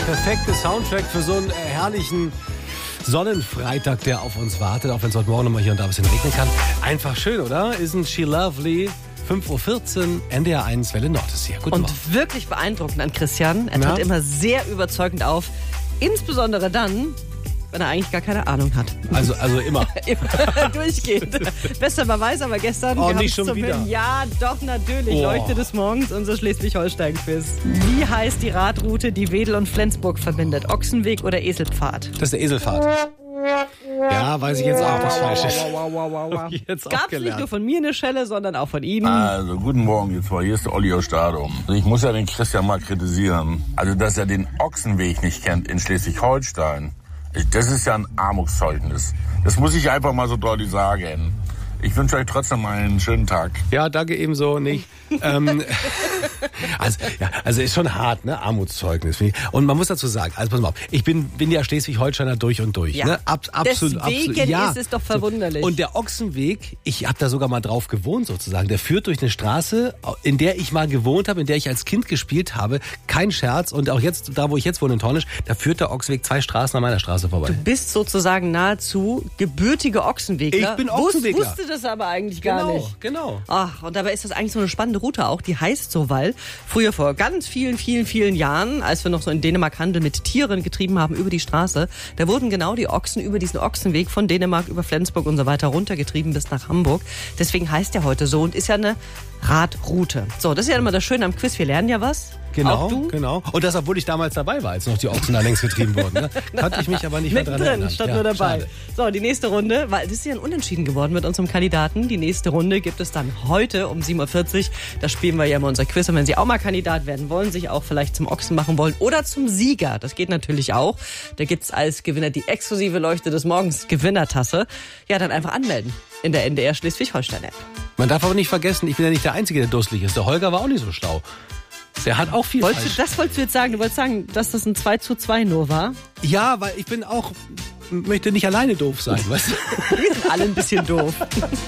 perfekte Soundtrack für so einen herrlichen Sonnenfreitag, der auf uns wartet, auch wenn es heute Morgen nochmal hier und da ein bisschen regnen kann. Einfach schön, oder? Isn't she lovely? 5.14 Uhr, NDR 1, Welle Nord ist hier. Guten Morgen. Und wirklich beeindruckend an Christian. Er tritt immer sehr überzeugend auf. Insbesondere dann, wenn er eigentlich gar keine Ahnung hat. Also immer. Immer durchgehend. Bester Beweis, aber gestern Oh, gehabt nicht schon zum wieder. Film. Ja, doch, natürlich. Leuchte des Morgens, unser Schleswig-Holstein-Quiz. Wie heißt die Radroute, die Wedel und Flensburg verbindet? Ochsenweg oder Eselpfad? Das ist der Eselfahrt. Ja, weiß ich jetzt auch, was falsch ist. Jetzt auch Gab's nicht gelernt. nur von mir eine Schelle, sondern auch von Ihnen. Also, guten Morgen, jetzt war hier ist der Olli aus Stadum. Ich muss ja den Christian mal kritisieren. Also, dass er den Ochsenweg nicht kennt in Schleswig-Holstein, das ist ja ein Armutszeugnis. Das muss ich einfach mal so deutlich sagen. Ich wünsche euch trotzdem mal einen schönen Tag. Ja, danke ebenso nicht. Also ist schon hart, ne? Armutszeugnis. Und man muss dazu sagen, also pass mal auf, ich bin ja Schleswig-Holsteiner durch und durch. Ja. Ne? Absolut. Deswegen Ja. ist es doch verwunderlich. Und der Ochsenweg, ich habe da sogar mal drauf gewohnt sozusagen, der führt durch eine Straße, in der ich mal gewohnt habe, in der ich als Kind gespielt habe. Kein Scherz. Und auch jetzt, da wo ich jetzt wohne in Tornisch, da führt der Ochsenweg 2 Straßen an meiner Straße vorbei. Du bist sozusagen nahezu gebürtiger Ochsenwegler. Ich bin Ochsenwegler. Wusste das aber eigentlich gar nicht. Genau. Ach, und dabei ist das eigentlich so eine spannende Route auch. Die heißt so, weil früher vor ganz vielen Jahren, als wir noch so in Dänemark Handel mit Tieren getrieben haben über die Straße, da wurden genau die Ochsen über diesen Ochsenweg von Dänemark über Flensburg und so weiter runtergetrieben bis nach Hamburg. Deswegen heißt der heute so und ist ja eine Radroute. So, das ist ja immer das Schöne am Quiz. Wir lernen ja was. Genau, Auch du? genau. Und das, obwohl ich damals dabei war, als noch die Ochsen da längst getrieben wurden. Ne? Konnte ich mich aber nicht mehr dran erinnern. Mittendrin, statt Ja, nur dabei. schade. So, die nächste Runde, weil das ist ja ein Unentschieden geworden mit unserem Kandidaten. Die nächste Runde gibt es dann heute um 7.40 Uhr. Da spielen wir ja immer unser Quiz. Und wenn Sie auch mal Kandidat werden wollen, sich auch vielleicht zum Ochsen machen wollen oder zum Sieger, das geht natürlich auch. Da gibt's als Gewinner die exklusive Leuchte des Morgens Gewinnertasse. Ja, dann einfach anmelden in der NDR Schleswig-Holstein-App. Man darf aber nicht vergessen, ich bin ja nicht der Einzige, der dusselig ist. Der Holger war auch nicht so schlau. Der hat auch viel falsch. Das wolltest du jetzt sagen? Du wolltest sagen, dass das ein 2:2 nur war? Ja, weil ich bin auch, möchte nicht alleine doof sein, weißt du? Wir sind alle ein bisschen doof.